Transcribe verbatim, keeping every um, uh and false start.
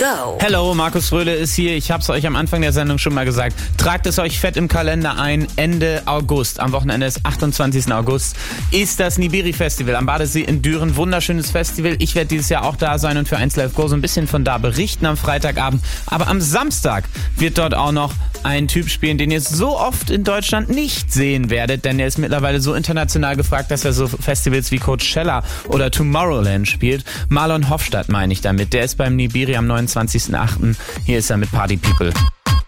go. Hello, Markus Röhle ist hier. Ich hab's euch am Anfang der Sendung schon mal gesagt. Tragt es euch fett im Kalender ein. Ende August, am Wochenende des achtundzwanzigsten August, ist das Nibiri Festival am Badesee in Düren. Wunderschönes Festival. Ich werde dieses Jahr auch da sein und für eins Live Go so ein bisschen von da berichten am Freitagabend. Aber am Samstag wird dort auch noch ein Typ spielen, den ihr so oft in Deutschland nicht sehen werdet, denn er ist mittlerweile so international gefragt, dass er so Festivals wie Coachella oder Tomorrowland spielt. Marlon Hofstadt meine ich damit. Der ist beim Nibiri am neunundzwanzigsten achten Hier ist er mit Party People.